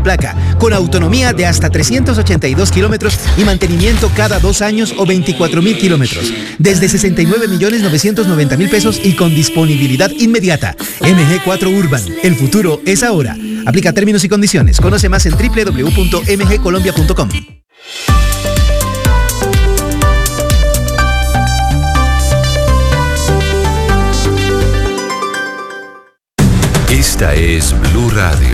placa, con autonomía de hasta 382 kilómetros y mantenimiento cada 2 años o 24,000 kilómetros. Desde 69.990.000 pesos y con disponibilidad inmediata. MG4 Urban, el futuro es ahora. Aplica términos y condiciones. Conoce más en www.mgcolombia.com. Esta es Blue Radio.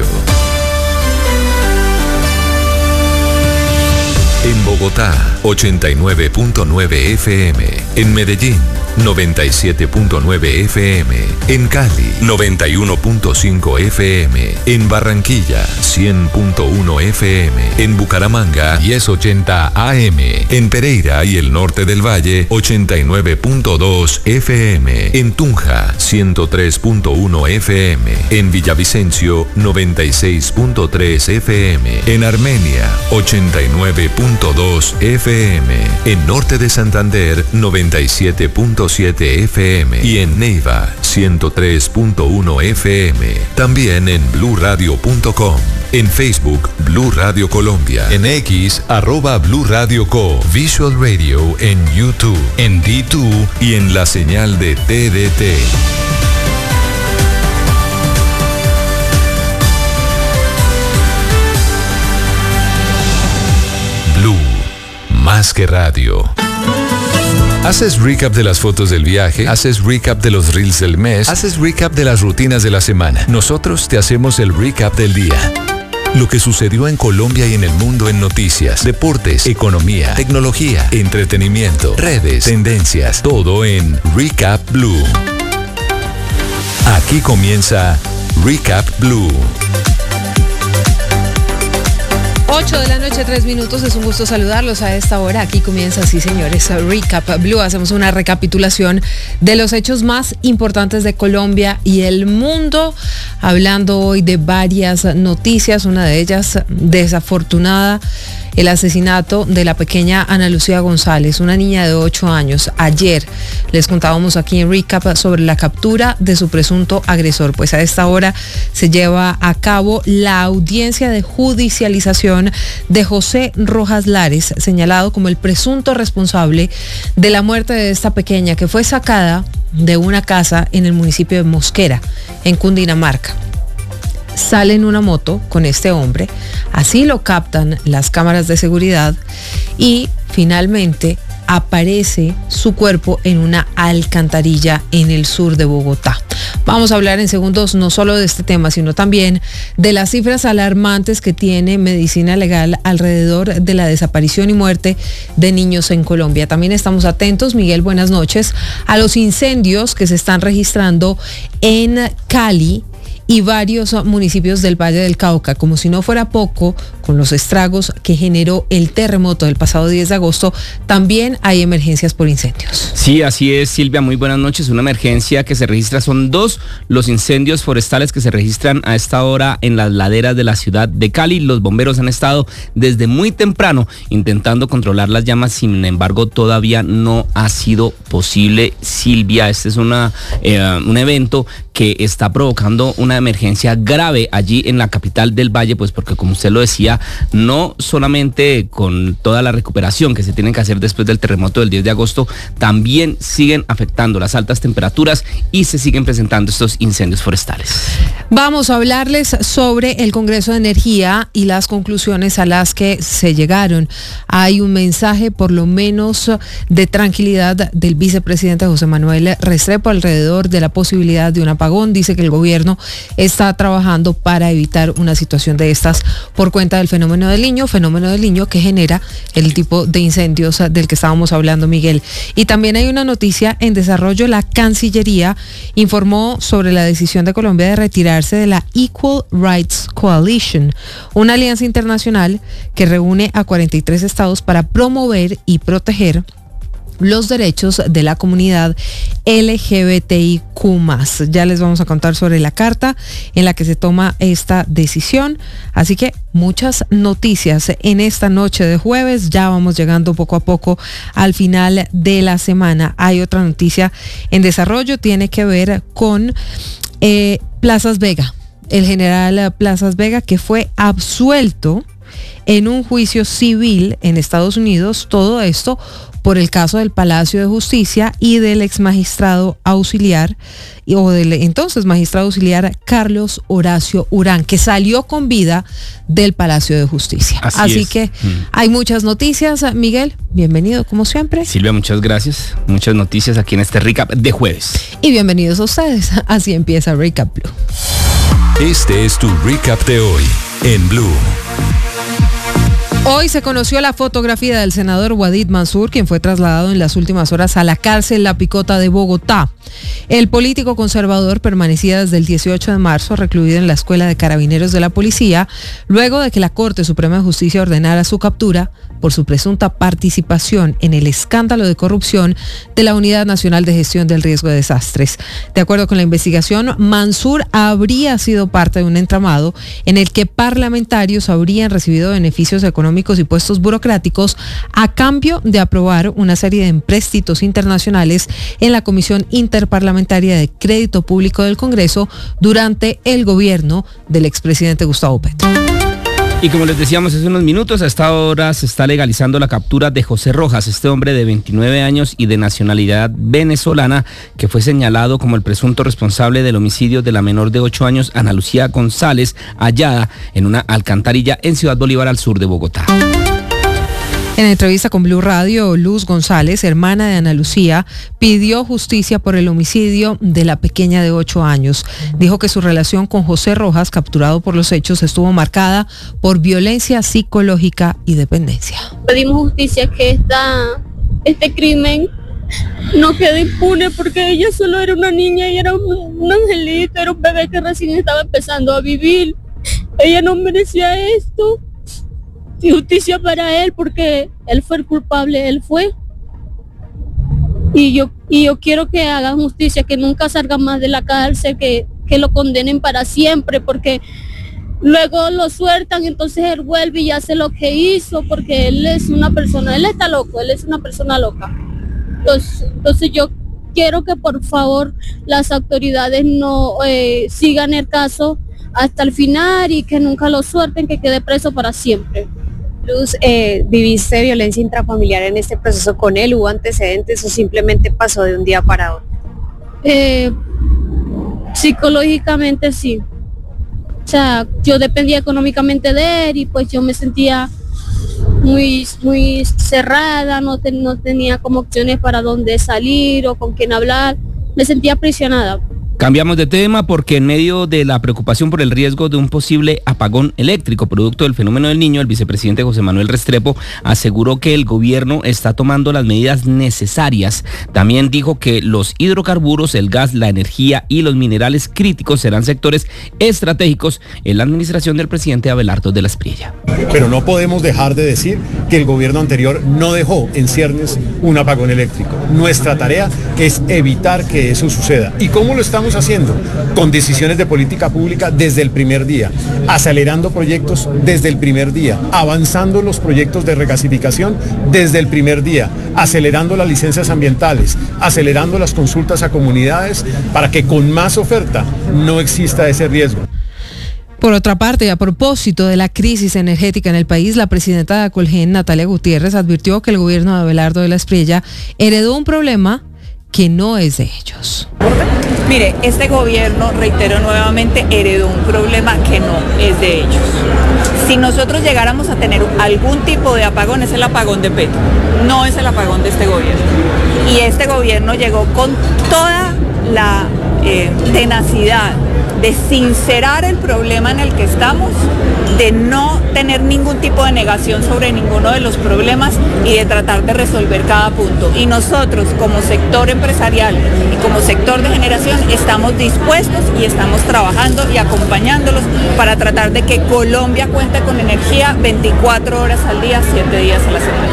En Bogotá, 89.9 FM. En Medellín, 97.9 FM. En Cali, 91.5 FM. En Barranquilla, 100.1 FM. En Bucaramanga, 1080 AM. En Pereira y el norte del Valle, 89.2 FM. En Tunja, 103.1 FM. En Villavicencio, 96.3 FM. En Armenia, 89.2 FM. En norte de Santander, 97.7 FM. Y en Neiva, 103.1 FM. También en bluradio.com. En Facebook, Blue Radio Colombia. En X, @Blue Radio Co. Visual Radio en YouTube. En D2 y en la señal de TDT. Blue, más que radio. ¿Haces recap de las fotos del viaje? ¿Haces recap de los reels del mes? ¿Haces recap de las rutinas de la semana? Nosotros te hacemos el recap del día. Lo que sucedió en Colombia y en el mundo en noticias, deportes, economía, tecnología, entretenimiento, redes, tendencias, todo en Recap Blue. Aquí comienza Recap Blue. 8 de la noche, 3 minutos. Es un gusto saludarlos a esta hora. Aquí comienza, sí señores, Recap Blue. Hacemos una recapitulación de los hechos más importantes de Colombia y el mundo, hablando hoy de varias noticias. Una de ellas desafortunada, el asesinato de la pequeña Ana Lucía González, una niña de 8 años. Ayer les contábamos aquí en Recap sobre la captura de su presunto agresor. Pues a esta hora se lleva a cabo la audiencia de judicialización de José Rojas Lares, señalado como el presunto responsable de la muerte de esta pequeña, que fue sacada de una casa en el municipio de Mosquera, en Cundinamarca. Sale en una moto con este hombre, así lo captan las cámaras de seguridad, y finalmente aparece su cuerpo en una alcantarilla en el sur de Bogotá. Vamos a hablar en segundos no solo de este tema, sino también de las cifras alarmantes que tiene Medicina Legal alrededor de la desaparición y muerte de niños en Colombia. También estamos atentos, Miguel, buenas noches, a los incendios que se están registrando en Cali y varios municipios del Valle del Cauca. Como si no fuera poco, con los estragos que generó el terremoto del pasado 10 de agosto, también hay emergencias por incendios. Sí, así es, Silvia, muy buenas noches. Una emergencia que se registra, son 2 los incendios forestales que se registran a esta hora en las laderas de la ciudad de Cali. Los bomberos han estado desde muy temprano intentando controlar las llamas, sin embargo todavía no ha sido posible, Silvia. Este es un evento que está provocando una emergencia grave allí en la capital del Valle, pues porque, como usted lo decía, no solamente con toda la recuperación que se tienen que hacer después del terremoto del 10 de agosto, también siguen afectando las altas temperaturas y se siguen presentando estos incendios forestales. Vamos a hablarles sobre el Congreso de Energía y las conclusiones a las que se llegaron. Hay un mensaje, por lo menos, de tranquilidad del vicepresidente José Manuel Restrepo alrededor de la posibilidad de un apagón. Dice que el gobierno está trabajando para evitar una situación de estas por cuenta del fenómeno del Niño que genera el tipo de incendios del que estábamos hablando, Miguel. Y también hay una noticia en desarrollo. La Cancillería informó sobre la decisión de Colombia de retirarse de la Equal Rights Coalition, una alianza internacional que reúne a 43 estados para promover y proteger los derechos de la comunidad LGBTIQ+. Ya les vamos a contar sobre la carta en la que se toma esta decisión. Así que muchas noticias en esta noche de jueves. Ya vamos llegando poco a poco al final de la semana. Hay otra noticia en desarrollo, tiene que ver con Plazas Vega. el general Plazas Vega, que fue absuelto en un juicio civil en Estados Unidos, todo esto por el caso del Palacio de Justicia y del ex magistrado auxiliar, o del entonces magistrado auxiliar Carlos Horacio Urán, que salió con vida del Palacio de Justicia. Así que hay muchas noticias. Miguel, bienvenido como siempre. Silvia, muchas gracias. Muchas noticias aquí en este recap de jueves. Y bienvenidos a ustedes. Así empieza Recap Blue. Este es tu recap de hoy en Blue. Hoy se conoció la fotografía del senador Wadid Mansur, quien fue trasladado en las últimas horas a la cárcel La Picota de Bogotá. El político conservador permanecía desde el 18 de marzo recluido en la Escuela de Carabineros de la Policía, luego de que la Corte Suprema de Justicia ordenara su captura por su presunta participación en el escándalo de corrupción de la Unidad Nacional de Gestión del Riesgo de Desastres. De acuerdo con la investigación, Mansur habría sido parte de un entramado en el que parlamentarios habrían recibido beneficios económicos y puestos burocráticos a cambio de aprobar una serie de empréstitos internacionales en la Comisión Interparlamentaria de Crédito Público del Congreso durante el gobierno del expresidente Gustavo Petro. Y como les decíamos hace unos minutos, a esta hora se está legalizando la captura de José Rojas, este hombre de 29 años y de nacionalidad venezolana, que fue señalado como el presunto responsable del homicidio de la menor de 8 años, Ana Lucía González, hallada en una alcantarilla en Ciudad Bolívar, al sur de Bogotá. En entrevista con Blue Radio, Luz González, hermana de Ana Lucía, pidió justicia por el homicidio de la pequeña de 8 años. Dijo que su relación con José Rojas, capturado por los hechos, estuvo marcada por violencia psicológica y dependencia. Pedimos justicia, que este crimen no quede impune, porque ella solo era una niña y era un angelito, era un bebé que recién estaba empezando a vivir. Ella no merecía esto. Y justicia para él, porque él fue el culpable, él fue. Y yo quiero que hagan justicia, que nunca salga más de la cárcel, que lo condenen para siempre, porque luego lo sueltan, entonces él vuelve y hace lo que hizo, porque él es una persona, él está loco, él es una persona loca. Entonces yo quiero que por favor las autoridades no sigan el caso hasta el final y que nunca lo suelten, que quede preso para siempre. Luz, ¿viviste violencia intrafamiliar en este proceso con él? ¿Hubo antecedentes o simplemente pasó de un día para otro? Psicológicamente sí. O sea, yo dependía económicamente de él y pues yo me sentía muy cerrada, no tenía como opciones para dónde salir o con quién hablar, me sentía aprisionada. Cambiamos de tema porque en medio de la preocupación por el riesgo de un posible apagón eléctrico producto del fenómeno del Niño, el vicepresidente José Manuel Restrepo aseguró que el gobierno está tomando las medidas necesarias. También dijo que los hidrocarburos, el gas, la energía y los minerales críticos serán sectores estratégicos en la administración del presidente Abelardo de la Espriella. Pero no podemos dejar de decir que el gobierno anterior no dejó en ciernes un apagón eléctrico. Nuestra tarea es evitar que eso suceda. ¿Y cómo lo estamos haciendo? Con decisiones de política pública desde el primer día, acelerando proyectos desde el primer día, avanzando los proyectos de regasificación desde el primer día, acelerando las licencias ambientales, acelerando las consultas a comunidades para que con más oferta no exista ese riesgo. Por otra parte, a propósito de la crisis energética en el país, la presidenta de Acolgen, Natalia Gutiérrez, advirtió que el gobierno de Abelardo de la Espriella heredó un problema que no es de ellos. Mire, este gobierno, reitero nuevamente, heredó un problema que no es de ellos. Si nosotros llegáramos a tener algún tipo de apagón, es el apagón de Petro, no es el apagón de este gobierno. Y este gobierno llegó con toda la tenacidad de sincerar el problema en el que estamos, de no tener ningún tipo de negación sobre ninguno de los problemas y de tratar de resolver cada punto. Y nosotros como sector empresarial y como sector de generación estamos dispuestos y estamos trabajando y acompañándolos para tratar de que Colombia cuente con energía 24 horas al día, 7 días a la semana.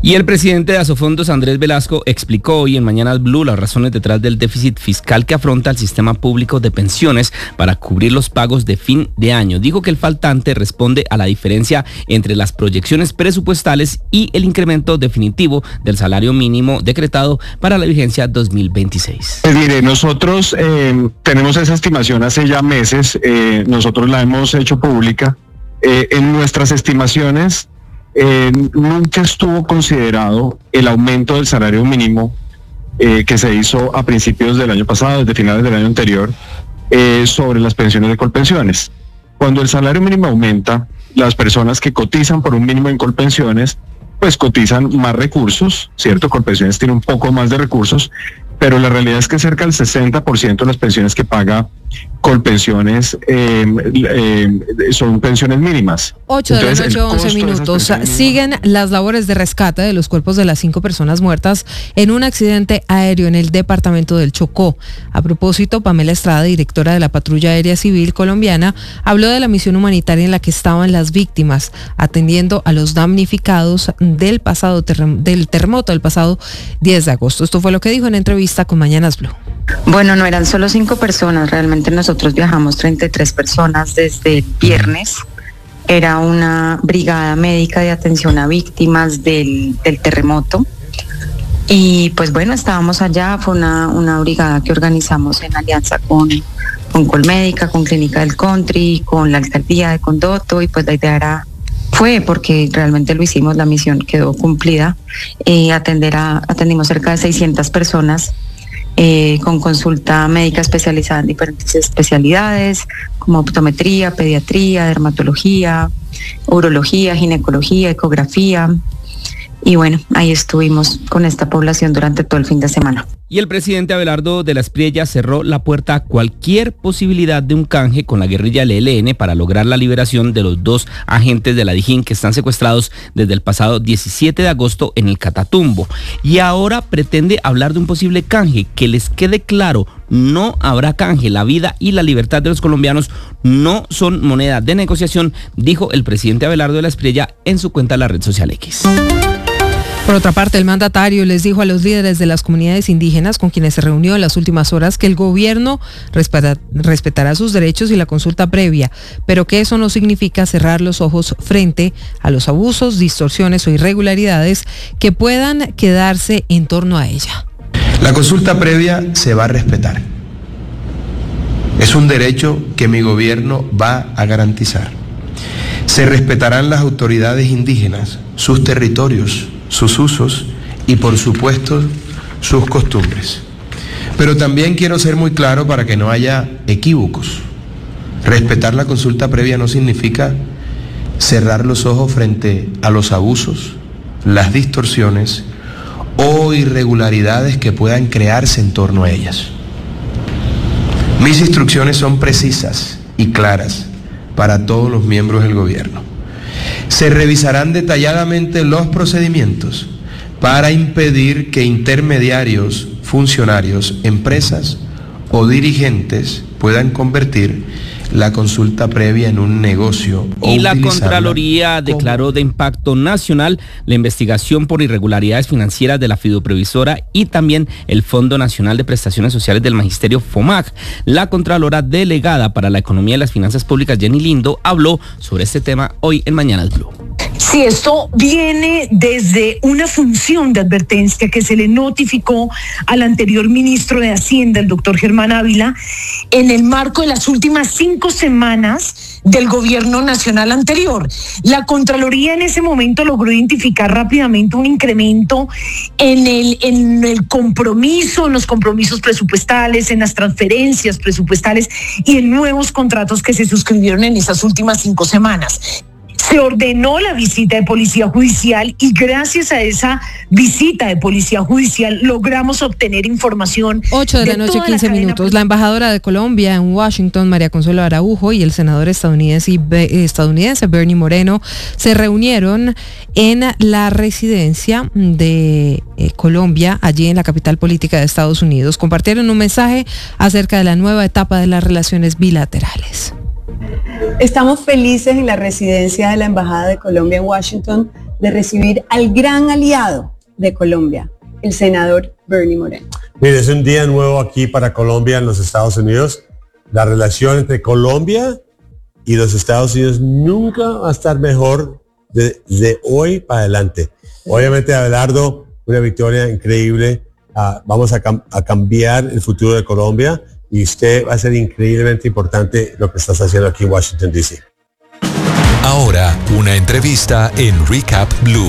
Y el presidente de Asofondos, Andrés Velasco, explicó hoy en Mañanas Blue las razones detrás del déficit fiscal que afronta el sistema público de pensiones para cubrir los pagos de fin de año. Dijo que el faltante responde a la diferencia entre las proyecciones presupuestales y el incremento definitivo del salario mínimo decretado para la vigencia 2026. Pues mire, nosotros tenemos esa estimación hace ya meses, nosotros la hemos hecho pública. En nuestras estimaciones nunca estuvo considerado el aumento del salario mínimo que se hizo a principios del año pasado, desde finales del año anterior, sobre las pensiones de Colpensiones. Cuando el salario mínimo aumenta, las personas que cotizan por un mínimo en Colpensiones, pues cotizan más recursos, ¿cierto? Colpensiones tiene un poco más de recursos, pero la realidad es que cerca del 60% de las pensiones que paga Colpensiones son pensiones mínimas. 8 de la noche, 11 minutos. Siguen las labores de rescate de los cuerpos de las 5 personas muertas en un accidente aéreo en el departamento del Chocó. A propósito, Pamela Estrada, directora de la Patrulla Aérea Civil colombiana, habló de la misión humanitaria en la que estaban las víctimas, atendiendo a los damnificados del terremoto del pasado 10 de agosto. Esto fue lo que dijo en entrevista con Mañanas Blue. Bueno, no eran solo 5 personas, realmente nosotros viajamos 33 personas desde el viernes. Era una brigada médica de atención a víctimas del terremoto. Y pues bueno, estábamos allá, fue una brigada que organizamos en alianza con Colmédica, con Clínica del Country, con la Alcaldía de Condoto, y pues la idea fue, porque realmente lo hicimos, la misión quedó cumplida, atendimos cerca de 600 personas con consulta médica especializada en diferentes especialidades, como optometría, pediatría, dermatología, urología, ginecología, ecografía. Y bueno, ahí estuvimos con esta población durante todo el fin de semana. Y el presidente Abelardo de la Espriella cerró la puerta a cualquier posibilidad de un canje con la guerrilla del ELN para lograr la liberación de los 2 agentes de la Dijín que están secuestrados desde el pasado 17 de agosto en el Catatumbo. Y ahora pretende hablar de un posible canje. Que les quede claro, no habrá canje. La vida y la libertad de los colombianos no son moneda de negociación, dijo el presidente Abelardo de la Espriella en su cuenta de la red social X. Por otra parte, el mandatario les dijo a los líderes de las comunidades indígenas con quienes se reunió en las últimas horas que el gobierno respetará sus derechos y la consulta previa, pero que eso no significa cerrar los ojos frente a los abusos, distorsiones o irregularidades que puedan quedarse en torno a ella. La consulta previa se va a respetar. Es un derecho que mi gobierno va a garantizar. Se respetarán las autoridades indígenas, sus territorios, sus usos y, por supuesto, sus costumbres. Pero también quiero ser muy claro para que no haya equívocos. Respetar la consulta previa no significa cerrar los ojos frente a los abusos, las distorsiones o irregularidades que puedan crearse en torno a ellas. Mis instrucciones son precisas y claras para todos los miembros del gobierno. Se revisarán detalladamente los procedimientos para impedir que intermediarios, funcionarios, empresas o dirigentes puedan convertir la consulta previa en un negocio. Y la Contraloría declaró de impacto nacional la investigación por irregularidades financieras de la fiduprevisora y también el Fondo Nacional de Prestaciones Sociales del Magisterio FOMAG. La Contralora delegada para la Economía y las Finanzas Públicas, Jenny Lindo, habló sobre este tema hoy en Mañanas Blue. Sí, esto viene desde una función de advertencia que se le notificó al anterior ministro de Hacienda, el doctor Germán Ávila, en el marco de las últimas 5 semanas del gobierno nacional anterior. La Contraloría en ese momento logró identificar rápidamente un incremento en el compromiso, en los compromisos presupuestales, en las transferencias presupuestales y en nuevos contratos que se suscribieron en esas últimas 5 semanas. Se ordenó la visita de policía judicial y gracias a esa visita de policía judicial logramos obtener información. 8 de la noche, 15 minutos. La embajadora de Colombia en Washington, María Consuelo Araujo, y el senador estadounidense Bernie Moreno se reunieron en la residencia de Colombia, allí en la capital política de Estados Unidos. Compartieron un mensaje acerca de la nueva etapa de las relaciones bilaterales. Estamos felices en la residencia de la Embajada de Colombia en Washington de recibir al gran aliado de Colombia, el senador Bernie Moreno. Mire, es un día nuevo aquí para Colombia en los Estados Unidos. La relación entre Colombia y los Estados Unidos nunca va a estar mejor de hoy para adelante. Obviamente, Abelardo, una victoria increíble. Vamos a cambiar el futuro de Colombia y usted va a ser increíblemente importante lo que estás haciendo aquí en Washington, D.C. Ahora, una entrevista en Recap Blue.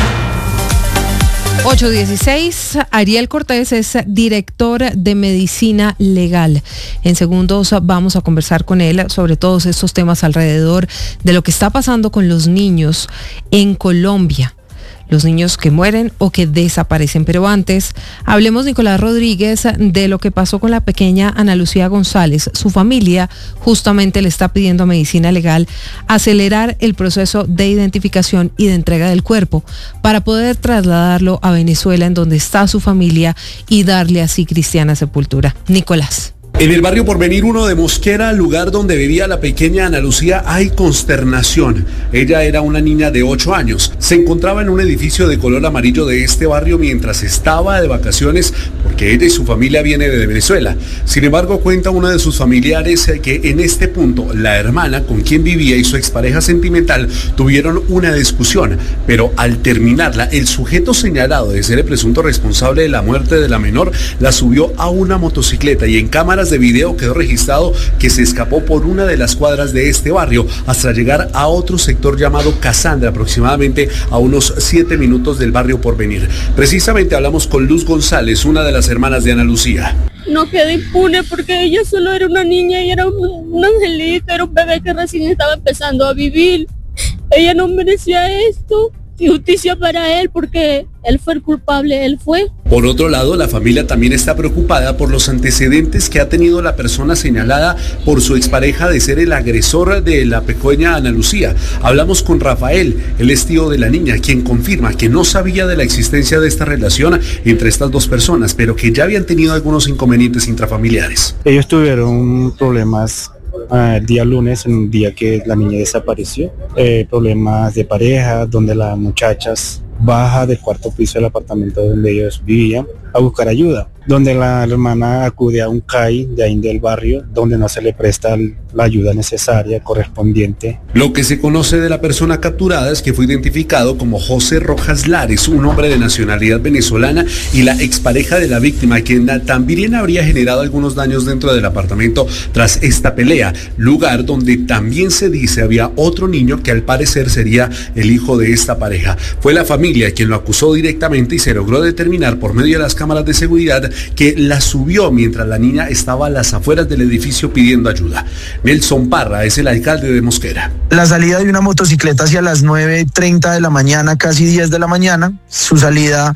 8:16, Ariel Cortés es director de Medicina Legal. En segundos vamos a conversar con él sobre todos estos temas alrededor de lo que está pasando con los niños en Colombia. Los niños que mueren o que desaparecen. Pero antes, hablemos, Nicolás Rodríguez, de lo que pasó con la pequeña Ana Lucía González. Su familia justamente le está pidiendo a Medicina Legal acelerar el proceso de identificación y de entrega del cuerpo para poder trasladarlo a Venezuela, en donde está su familia, y darle así cristiana sepultura. Nicolás. En el barrio Porvenir 1 de Mosquera, lugar donde vivía la pequeña Ana Lucía, hay consternación. Ella era una niña de 8 años. Se encontraba en un edificio de color amarillo de este barrio mientras estaba de vacaciones, porque ella y su familia viene de Venezuela. Sin embargo, cuenta una de sus familiares que en este punto la hermana con quien vivía y su expareja sentimental tuvieron una discusión, pero al terminarla, el sujeto señalado de ser el presunto responsable de la muerte de la menor la subió a una motocicleta y en cámaras de video quedó registrado que se escapó por una de las cuadras de este barrio hasta llegar a otro sector llamado Casandra, aproximadamente a unos 7 minutos del barrio Porvenir. Precisamente hablamos con Luz González, una de las hermanas de Ana Lucía. No queda impune porque ella solo era una niña y era un angelito, era un bebé que recién estaba empezando a vivir. Ella no merecía esto. Y justicia para él porque él fue el culpable, él fue. Por otro lado, la familia también está preocupada por los antecedentes que ha tenido la persona señalada por su expareja de ser el agresor de la pequeña Ana Lucía. Hablamos con Rafael, el es tío de la niña, quien confirma que no sabía de la existencia de esta relación entre estas dos personas, pero que ya habían tenido algunos inconvenientes intrafamiliares. Ellos tuvieron problemas el día lunes, en un día que la niña desapareció, problemas de pareja, donde la muchacha baja del cuarto piso del apartamento donde ellos vivían a buscar ayuda, donde la hermana acude a un CAI de ahí del barrio, donde no se le presta la ayuda necesaria, correspondiente. Lo que se conoce de la persona capturada es que fue identificado como José Rojas Lares, un hombre de nacionalidad venezolana y la expareja de la víctima, quien también habría generado algunos daños dentro del apartamento tras esta pelea, lugar donde también se dice había otro niño que al parecer sería el hijo de esta pareja. Fue la familia quien lo acusó directamente y se logró determinar por medio de las cámaras de seguridad que la subió mientras la niña estaba a las afueras del edificio pidiendo ayuda. Nelson Parra es el alcalde de Mosquera. La salida de una motocicleta hacia las 9:30 de la mañana, casi 10 de la mañana. Su salida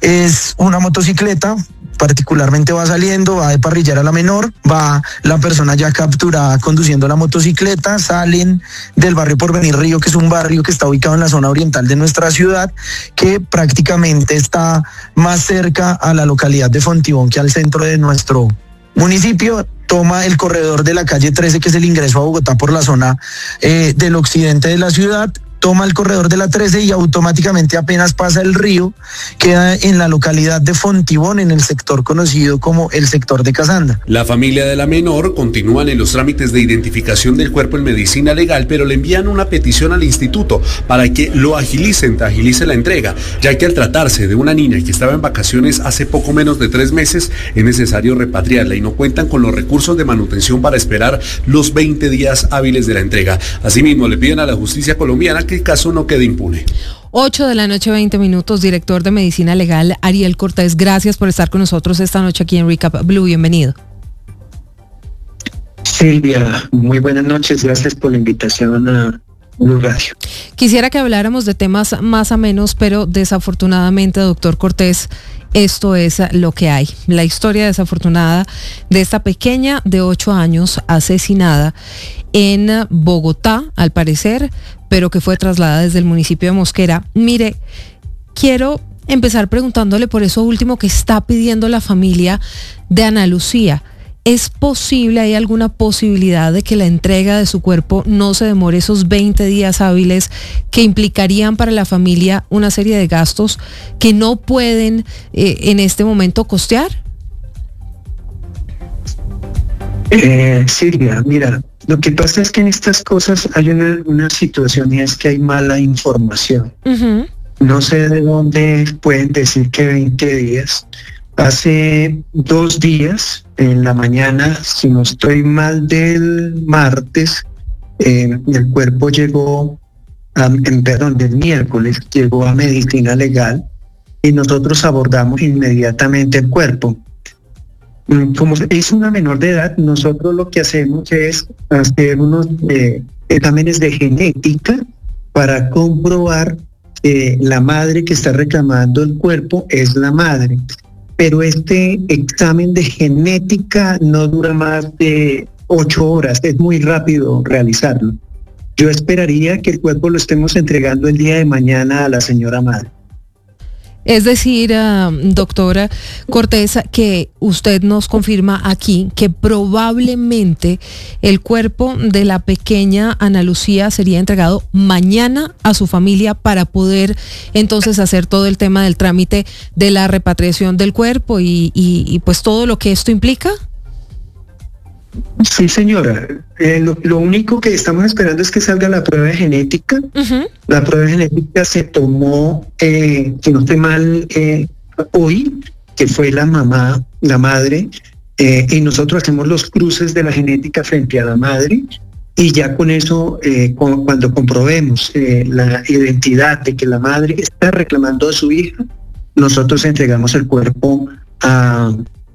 es una motocicleta. Particularmente va saliendo, va de parrillar a la menor, va la persona ya capturada conduciendo la motocicleta, salen del barrio Porvenir Río, que es un barrio que está ubicado en la zona oriental de nuestra ciudad, que prácticamente está más cerca a la localidad de Fontibón que al centro de nuestro municipio. Toma el corredor de la calle 13, que es el ingreso a Bogotá por la zona del occidente de la ciudad. Toma el corredor de la 13 y automáticamente apenas pasa el río, queda en la localidad de Fontibón, en el sector conocido como el sector de Casandra. La familia de la menor continúan en los trámites de identificación del cuerpo en Medicina Legal, pero le envían una petición al instituto para que lo agilice la entrega, ya que al tratarse de una niña que estaba en vacaciones hace poco menos de 3 meses, es necesario repatriarla y no cuentan con los recursos de manutención para esperar los 20 días hábiles de la entrega. Asimismo, le piden a la justicia colombiana que el caso no quede impune. 8:20 p.m, director de Medicina Legal, Ariel Cortés, gracias por estar con nosotros esta noche aquí en Recap Blue, bienvenido. Silvia, muy buenas noches, gracias por la invitación a Blue Radio. Quisiera que habláramos de temas más amenos, pero desafortunadamente, doctor Cortés, esto es lo que hay. La historia desafortunada de esta pequeña de 8 años asesinada en Bogotá, al parecer, pero que fue trasladada desde el municipio de Mosquera. Mire, quiero empezar preguntándole por eso último que está pidiendo la familia de Ana Lucía. ¿Es posible, hay alguna posibilidad de que la entrega de su cuerpo no se demore esos 20 días hábiles que implicarían para la familia una serie de gastos que no pueden en este momento costear? Silvia, mira, lo que pasa es que en estas cosas hay una situación, y es que hay mala información. Uh-huh. No sé de dónde pueden decir que 20 días. Hace 2 días, en la mañana, si no estoy mal, del martes, el cuerpo llegó, del miércoles, llegó a medicina legal y nosotros abordamos inmediatamente el cuerpo. Como es una menor de edad, nosotros lo que hacemos es hacer unos exámenes de genética para comprobar que la madre que está reclamando el cuerpo es la madre. Pero este examen de genética no dura más de 8 horas, es muy rápido realizarlo. Yo esperaría que el cuerpo lo estemos entregando el día de mañana a la señora madre. Es decir, doctora Cortés, que usted nos confirma aquí que probablemente el cuerpo de la pequeña Ana Lucía sería entregado mañana a su familia para poder entonces hacer todo el tema del trámite de la repatriación del cuerpo y pues todo lo que esto implica. Sí, señora. Lo único que estamos esperando es que salga la prueba de genética. Uh-huh. La prueba de genética se tomó, si no estoy mal, hoy, que fue la madre, y nosotros hacemos los cruces de la genética frente a la madre, y ya con eso, cuando comprobemos la identidad de que la madre está reclamando a su hija, nosotros entregamos el cuerpo a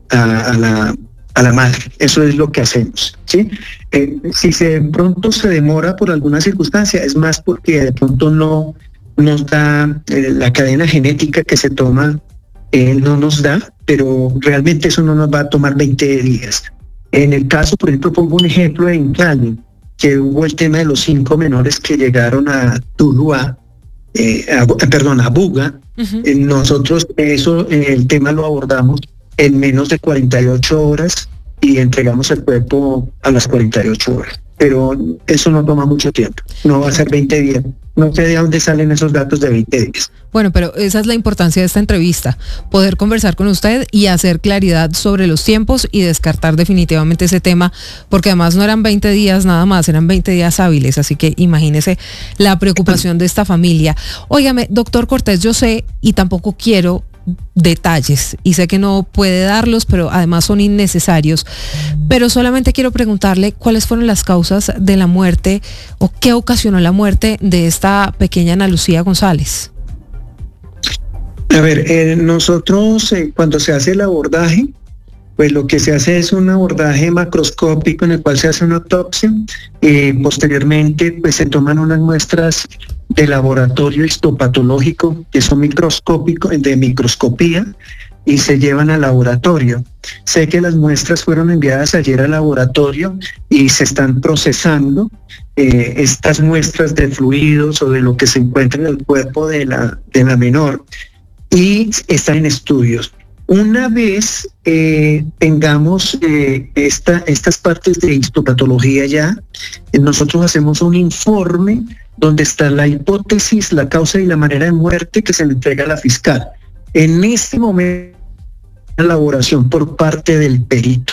la madre. Eso es lo que hacemos, ¿sí? Si de pronto se demora por alguna circunstancia, es más porque de pronto no nos da la cadena genética que se toma, no nos da, pero realmente eso no nos va a tomar 20 días. En el caso, por ejemplo, pongo un ejemplo en Cali, que hubo el tema de los 5 menores que llegaron a Tuluá, a Buga. Uh-huh. Nosotros el tema lo abordamos en menos de 48 horas y entregamos el cuerpo a las 48 horas. Pero eso no toma mucho tiempo, no va a ser 20 días. No sé de dónde salen esos datos de 20 días. Bueno, pero esa es la importancia de esta entrevista, poder conversar con usted y hacer claridad sobre los tiempos y descartar definitivamente ese tema, porque además no eran 20 días nada más, eran 20 días hábiles, así que imagínese la preocupación de esta familia. Óigame, doctor Cortés, yo sé y tampoco quiero detalles y sé que no puede darlos, pero además son innecesarios, pero solamente quiero preguntarle cuáles fueron las causas de la muerte o qué ocasionó la muerte de esta pequeña Ana Lucía González. A ver, nosotros cuando se hace el abordaje, pues lo que se hace es un abordaje macroscópico en el cual se hace una autopsia y posteriormente pues se toman unas muestras de laboratorio histopatológico que son microscópicos, de microscopía, y se llevan al laboratorio. Sé que las muestras fueron enviadas ayer al laboratorio y se están procesando estas muestras de fluidos o de lo que se encuentra en el cuerpo de la menor y están en estudios. Una vez tengamos estas partes de histopatología ya, nosotros hacemos un informe donde está la hipótesis, la causa y la manera de muerte que se le entrega a la fiscal. En este momento, elaboración por parte del perito.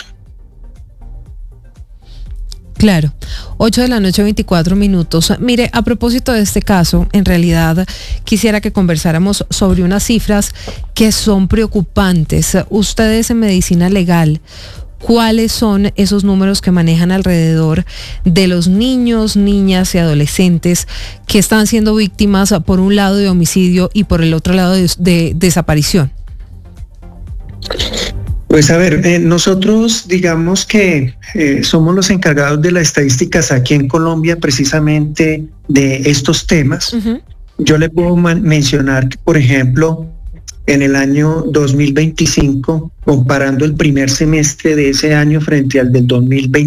Claro, 8:24 p.m. Mire, a propósito de este caso, en realidad quisiera que conversáramos sobre unas cifras que son preocupantes. Ustedes en medicina legal, ¿cuáles son esos números que manejan alrededor de los niños, niñas y adolescentes que están siendo víctimas por un lado de homicidio y por el otro lado de desaparición? Pues a ver, nosotros digamos que somos los encargados de las estadísticas aquí en Colombia precisamente de estos temas. Uh-huh. Yo le puedo mencionar que, por ejemplo, en el año 2025, comparando el primer semestre de ese año frente al del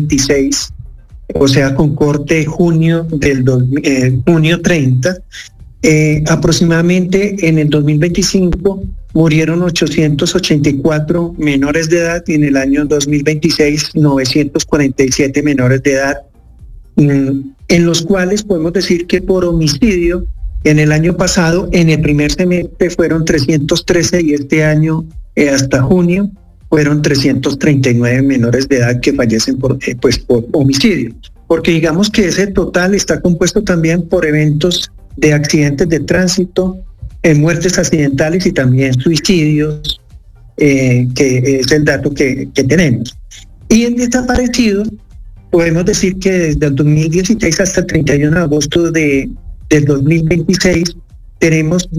2026, o sea, con corte junio 30, Aproximadamente en el 2025 murieron 884 menores de edad y en el año 2026 947 menores de edad, en los cuales podemos decir que por homicidio en el año pasado, en el primer semestre fueron 313 y este año hasta junio fueron 339 menores de edad que fallecen por homicidio. Porque digamos que ese total está compuesto también por eventos de accidentes de tránsito, muertes accidentales y también suicidios, que es el dato que tenemos. Y en desaparecidos, podemos decir que desde el 2016 hasta el 31 de agosto del 2026 tenemos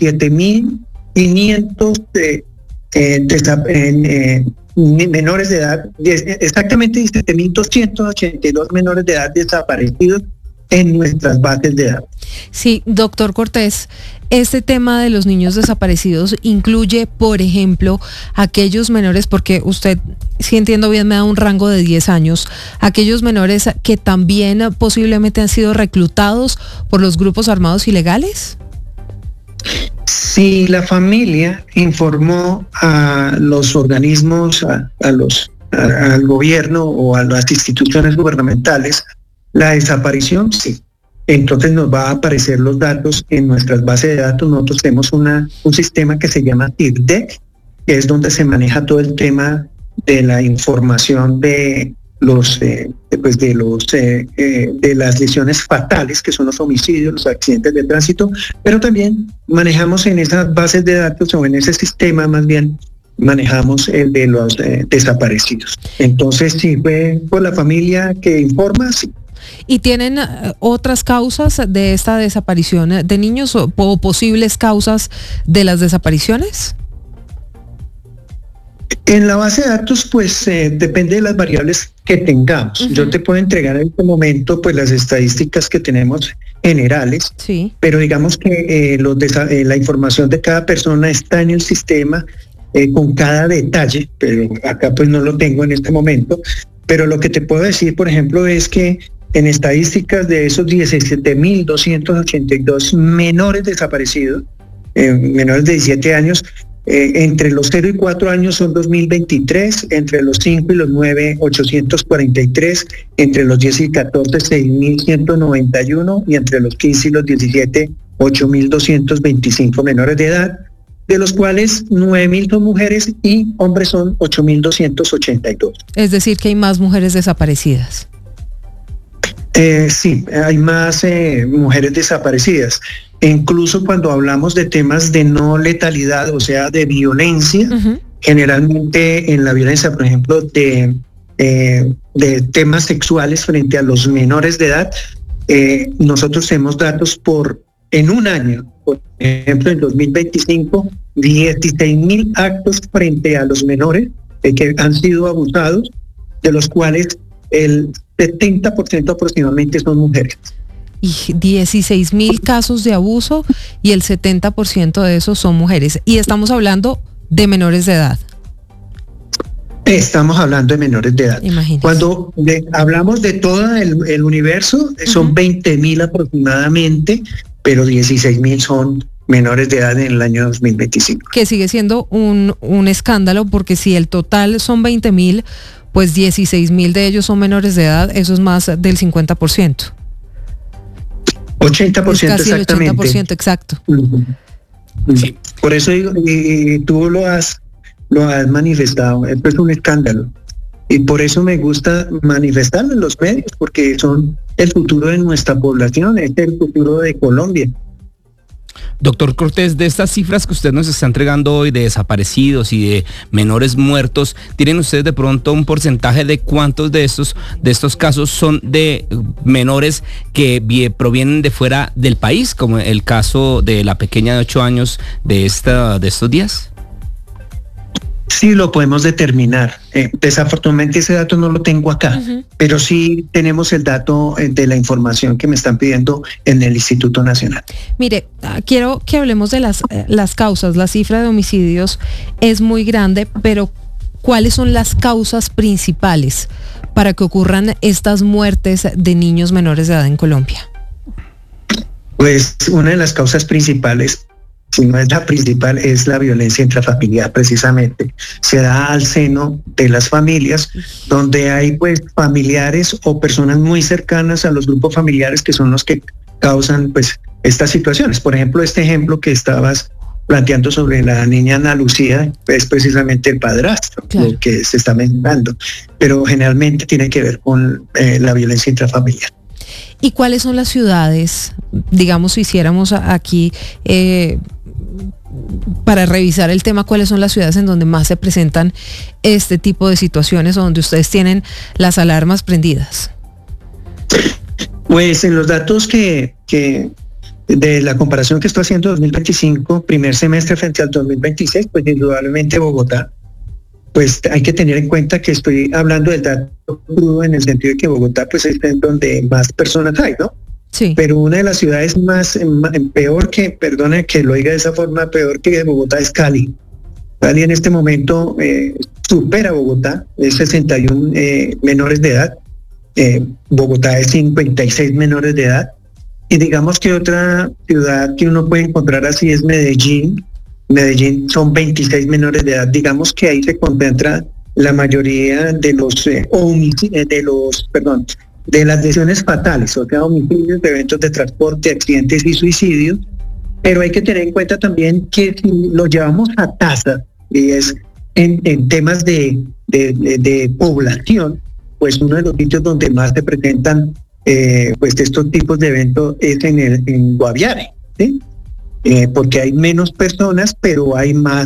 17.500 menores de edad, exactamente 17.282 menores de edad desaparecidos en nuestras bases de datos. Sí, doctor Cortés, este tema de los niños desaparecidos incluye, por ejemplo, aquellos menores, porque usted, si entiendo bien, me da un rango de 10 años, aquellos menores que también posiblemente han sido reclutados por los grupos armados ilegales. Si la familia informó a los organismos, al gobierno o a las instituciones gubernamentales la desaparición, sí. Entonces nos va a aparecer los datos en nuestras bases de datos. Nosotros tenemos un sistema que se llama TIRDEC, que es donde se maneja todo el tema de la información de las lesiones fatales, que son los homicidios, los accidentes de tránsito, pero también manejamos en esas bases de datos o en ese sistema más bien manejamos el de los desaparecidos. Entonces, si fue por la familia que informa, sí. ¿Y tienen otras causas de esta desaparición de niños o posibles causas de las desapariciones? En la base de datos, pues depende de las variables que tengamos. Uh-huh. Yo te puedo entregar en este momento pues las estadísticas que tenemos generales, sí. Pero digamos que la información de cada persona está en el sistema con cada detalle, pero acá pues no lo tengo en este momento. Pero lo que te puedo decir, por ejemplo, es que en estadísticas de esos 17.282 menores desaparecidos, menores de 17 años, entre los 0 y 4 años son 2.023, entre los 5 y los 9, 843, entre los 10 y 14, 6.191 y entre los 15 y los 17, 8.225 menores de edad, de los cuales 9.000 son mujeres y hombres son 8.282. Es decir, que hay más mujeres desaparecidas. Sí, hay más mujeres desaparecidas. E incluso cuando hablamos de temas de no letalidad, o sea, de violencia, uh-huh. Generalmente en la violencia, por ejemplo, de temas sexuales frente a los menores de edad, nosotros tenemos datos en un año, por ejemplo, en 2025, 16.000 actos frente a los menores que han sido abusados, de los cuales el 70% aproximadamente son mujeres. Y 16.000 casos de abuso y el 70% de esos son mujeres. Y estamos hablando de menores de edad. Estamos hablando de menores de edad. Imagínese. Cuando hablamos de todo el universo, son uh-huh. 20.000 aproximadamente, pero 16.000 son menores de edad en el año 2025. Que sigue siendo un escándalo, porque si el total son 20.000, pues 16.000 de ellos son menores de edad, eso es más del 50%. 80% es casi exactamente. El 80% exacto. Uh-huh. Sí. Por eso digo, y tú lo has manifestado, esto es un escándalo. Y por eso me gusta manifestarlo en los medios, porque son el futuro de nuestra población, es el futuro de Colombia. Doctor Cortés, de estas cifras que usted nos está entregando hoy de desaparecidos y de menores muertos, ¿tienen ustedes de pronto un porcentaje de cuántos de estos casos son de menores que provienen de fuera del país, como el caso de la pequeña de 8 años de estos días? Sí, lo podemos determinar. Desafortunadamente ese dato no lo tengo acá, uh-huh. Pero sí tenemos el dato de la información que me están pidiendo en el Instituto Nacional. Mire, quiero que hablemos de las causas. La cifra de homicidios es muy grande, pero ¿cuáles son las causas principales para que ocurran estas muertes de niños menores de edad en Colombia? Pues una de las causas principales, si no es la principal, es la violencia intrafamiliar, precisamente. Se da al seno de las familias, donde hay pues familiares o personas muy cercanas a los grupos familiares que son los que causan pues estas situaciones. Por ejemplo, este ejemplo que estabas planteando sobre la niña Ana Lucía es precisamente el padrastro, claro, lo que se está mencionando, pero generalmente tiene que ver con la violencia intrafamiliar. ¿Y cuáles son las ciudades, digamos, si hiciéramos aquí para revisar el tema, cuáles son las ciudades en donde más se presentan este tipo de situaciones o donde ustedes tienen las alarmas prendidas? Pues en los datos que de la comparación que estoy haciendo 2025, primer semestre frente al 2026, pues indudablemente Bogotá, pues hay que tener en cuenta que estoy hablando del dato crudo en el sentido de que Bogotá pues es donde más personas hay, ¿no? Sí. Pero una de las ciudades peor que, perdone que lo diga de esa forma, peor que Bogotá es Cali. Cali en este momento supera Bogotá, es 61 menores de edad, Bogotá es 56 menores de edad. Y digamos que otra ciudad que uno puede encontrar así es Medellín. Medellín son 26 menores de edad. Digamos que ahí se concentra la mayoría de los de las lesiones fatales, o sea, homicidios, eventos de transporte, accidentes y suicidios. Pero hay que tener en cuenta también que si lo llevamos a tasa, y es en temas de población, pues uno de los sitios donde más se presentan pues estos tipos de eventos es en Guaviare, ¿sí? Porque hay menos personas, pero hay más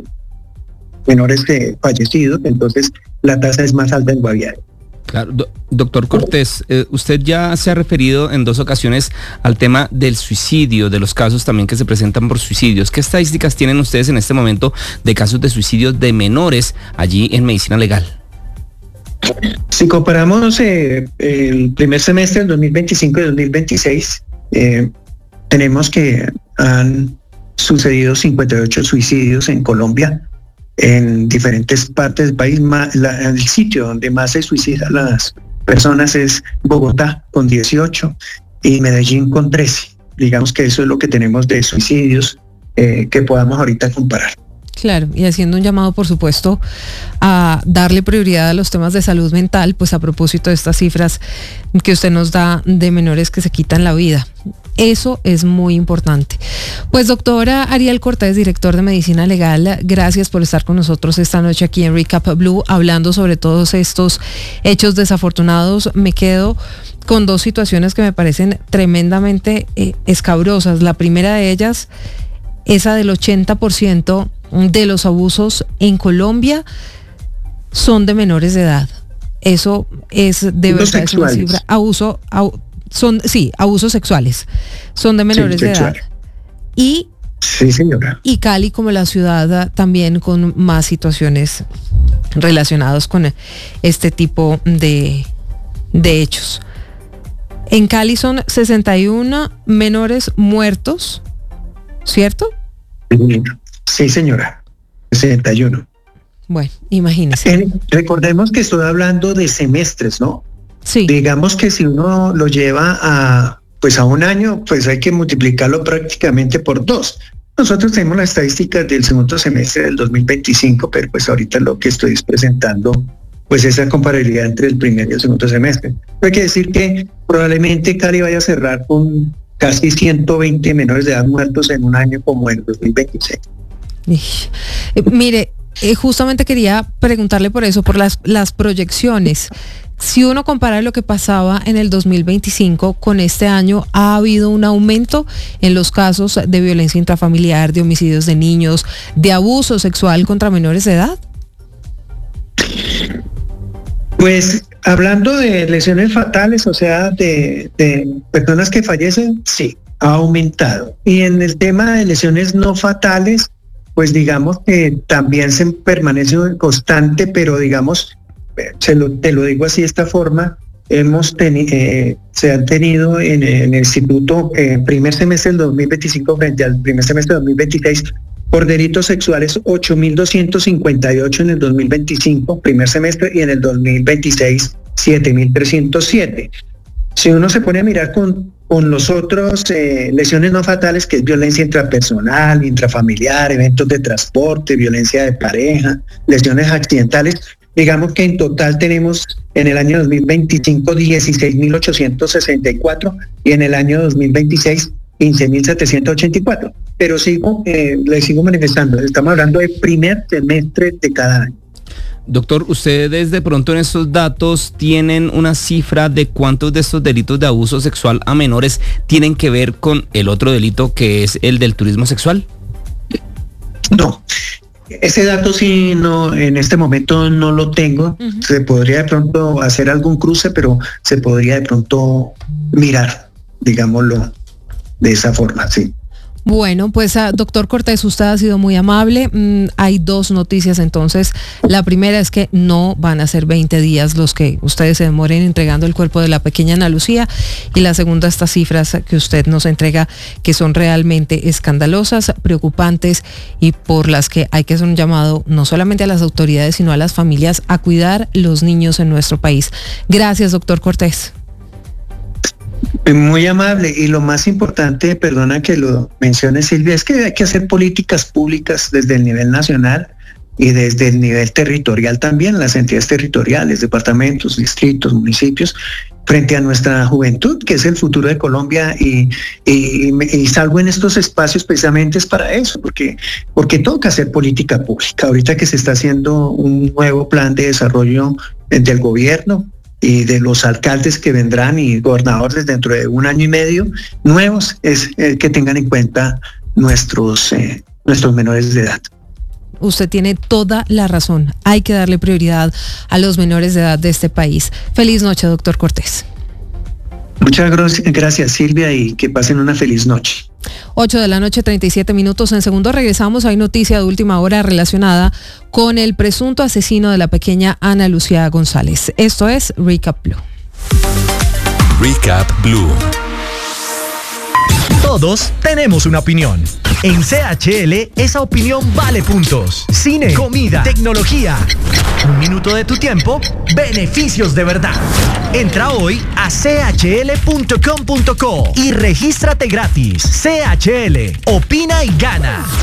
menores fallecidos, entonces la tasa es más alta en Guaviare. Claro, doctor Cortés, usted ya se ha referido en 2 ocasiones al tema del suicidio, de los casos también que se presentan por suicidios. ¿Qué estadísticas tienen ustedes en este momento de casos de suicidio de allí en medicina legal? Si comparamos el primer semestre del 2025 y 2026, tenemos que han sucedido 58 suicidios en Colombia, en diferentes partes del país. El sitio donde más se suicidan las personas es Bogotá, con 18, y Medellín con 13. Digamos que eso es lo que tenemos de suicidios que podamos ahorita comparar. Claro, y haciendo un llamado, por supuesto, a darle prioridad a los temas de salud mental, pues a propósito de estas cifras que usted nos da de menores que se quitan la vida. Eso es muy importante. Pues doctora Ariel Cortés, director de Medicina Legal, gracias por estar con nosotros esta noche aquí en Recap Blue, hablando sobre todos estos hechos desafortunados. Me quedo con 2 situaciones que me parecen tremendamente escabrosas. La primera de ellas, esa del 80% de los abusos en Colombia son de menores de edad. Eso es de verdad es una cifra. Abusos sexuales. Son de menores de edad. Y sí, señora. Y Cali como la ciudad también con más situaciones relacionadas con este tipo de hechos. En Cali son 61 menores muertos, ¿cierto? Sí, señora, 61. Bueno, imagínese. Recordemos que estoy hablando de semestres, ¿no? Sí. Digamos que si uno lo lleva a un año, pues hay que multiplicarlo prácticamente por 2. Nosotros tenemos las estadísticas del segundo semestre del 2025, pero pues ahorita lo que estoy presentando, pues esa comparabilidad entre el primer y el segundo semestre. Hay que decir que probablemente Cali vaya a cerrar con casi 120 menores de edad muertos en un año como el 2026. Mire, justamente quería preguntarle por eso, por las proyecciones. Si uno compara lo que pasaba en el 2025 con este año, ¿ha habido un aumento en los casos de violencia intrafamiliar, de homicidios de niños, de abuso sexual contra menores de edad? Pues hablando de lesiones fatales, o sea, de personas que fallecen, sí, ha aumentado. Y en el tema de lesiones no fatales, pues digamos que también se permanece constante, pero digamos, te lo digo así de esta forma, se han tenido en el instituto primer semestre del 2025 frente al primer semestre del 2026 por delitos sexuales 8.258 en el 2025 primer semestre y en el 2026 7.307. Si uno se pone a mirar con los otros lesiones no fatales, que es violencia intrapersonal, intrafamiliar, eventos de transporte, violencia de pareja, lesiones accidentales, digamos que en total tenemos en el año 2025 16.864 y en el año 2026 15.784. Pero le sigo manifestando, estamos hablando del primer semestre de cada año. Doctor, ustedes de pronto en estos datos tienen una cifra de cuántos de estos delitos de abuso sexual a menores tienen que ver con el otro delito que es el del turismo sexual. No, ese dato sí no, en este momento no lo tengo. Se podría de pronto hacer algún cruce, pero se podría de pronto mirar, digámoslo de esa forma, sí. Bueno, pues doctor Cortés, usted ha sido muy amable. Hay dos noticias entonces. La primera es que no van a ser 20 días los que ustedes se demoren entregando el cuerpo de la pequeña Ana Lucía. Y la segunda, estas cifras que usted nos entrega, que son realmente escandalosas, preocupantes y por las que hay que hacer un llamado no solamente a las autoridades, sino a las familias a cuidar los niños en nuestro país. Gracias, doctor Cortés. Muy amable, y lo más importante, perdona que lo mencione Silvia, es que hay que hacer políticas públicas desde el nivel nacional y desde el nivel territorial también, las entidades territoriales, departamentos, distritos, municipios, frente a nuestra juventud, que es el futuro de Colombia, y salgo en estos espacios precisamente es para eso, porque toca hacer política pública. Ahorita que se está haciendo un nuevo plan de desarrollo del gobierno, y de los alcaldes que vendrán y gobernadores dentro de 1 año y medio nuevos, es que tengan en cuenta nuestros menores de edad. Usted tiene toda la razón. Hay que darle prioridad a los menores de edad de este país. Feliz noche, doctor Cortés. Muchas gracias, Silvia, y que pasen una feliz noche. 8:37 p.m. En segundo regresamos. Hay noticia de última hora relacionada con el presunto asesino de la pequeña Ana Lucía González. Esto es Recap Blue. Recap Blue. Todos tenemos una opinión. En CHL, esa opinión vale puntos. Cine, comida, tecnología. 1 minuto de tu tiempo, beneficios de verdad. Entra hoy a chl.com.co y regístrate gratis. CHL, opina y gana.